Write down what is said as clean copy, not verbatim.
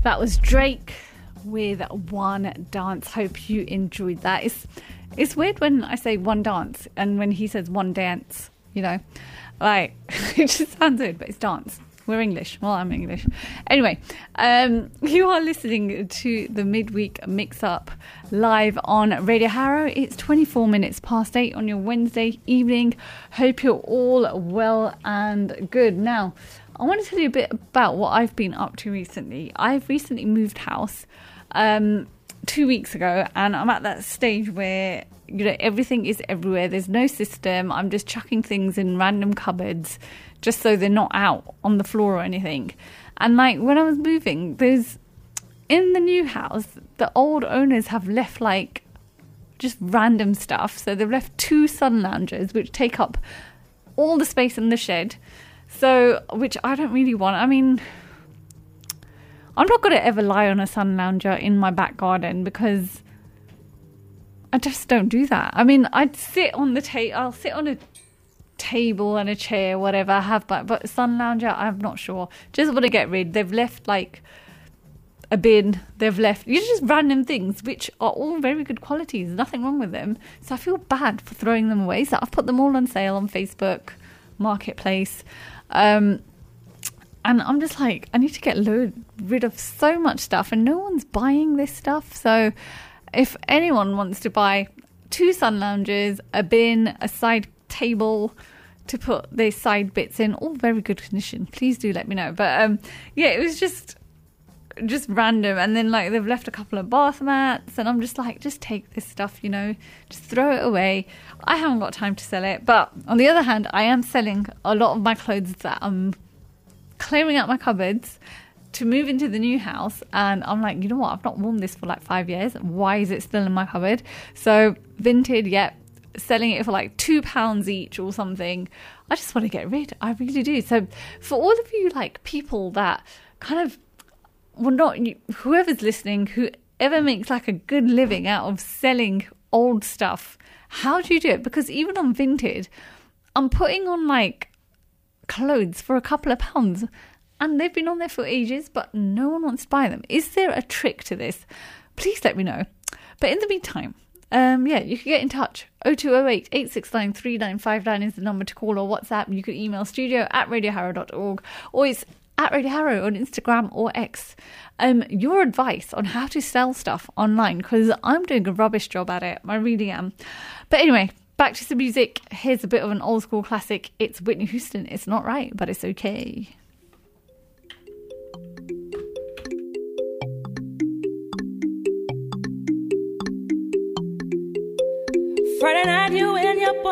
That was Drake with One Dance. Hope you enjoyed that. It's weird when I say one dance and when he says one dance, you know, like it just sounds weird, but it's dance. We're English. Well, I'm English. Anyway, you are listening to the Midweek Mix-Up live on Radio Harrow. It's 24 minutes past 8 on your Wednesday evening. Hope you're all well and good. Now, I want to tell you a bit about what I've been up to recently. I've recently moved house 2 weeks ago, and I'm at that stage where, you know, everything is everywhere. There's no system. I'm just chucking things in random cupboards just so they're not out on the floor or anything. And like when I was moving, in the new house, the old owners have left like just random stuff. So they've left 2 sun loungers, which take up all the space in the shed. So, which I don't really want. I mean, I'm not going to ever lie on a sun lounger in my back garden because I just don't do that. I mean, I'd sit on the I'll sit on a table and a chair, whatever, but sun lounger, I'm not sure. Just want to get rid. They've left like a bin. They've left just random things, which are all very good qualities. Nothing wrong with them. So I feel bad for throwing them away. So I've put them all on sale on Facebook Marketplace. And I'm just like, I need to get rid of so much stuff, and no one's buying this stuff. So if anyone wants to buy 2 sun loungers, a bin, a side table to put their side bits in, all very good condition, please do let me know. But yeah, it was just random. And then like they've left a couple of bath mats, and I'm just like, just take this stuff, you know, just throw it away. I haven't got time to sell it, but on the other hand, I am selling a lot of my clothes that I'm clearing out my cupboards to move into the new house. And I'm like, you know what, I've not worn this for like 5 years. Why is it still in my cupboard? So Vinted, selling it for like £2 each or something. I just want to get rid. I really do. So for all of you like people that kind of, well, not whoever's listening, whoever makes like a good living out of selling old stuff, how do you do it? Because even on Vinted, I'm putting on like clothes for a couple of pounds, and they've been on there for ages, but no one wants to buy them. Is there a trick to this? Please let me know. But in the meantime, you can get in touch. 0208 869 3959 is the number to call, or WhatsApp. You can email studio@radioharrow.org, or it's at Radio Harrow on Instagram or X. Your advice on how to sell stuff online, because I'm doing a rubbish job at it. I really am. But anyway, back to some music. Here's a bit of an old school classic. It's Whitney Houston. It's not right, but it's okay. Friday night, you and your boy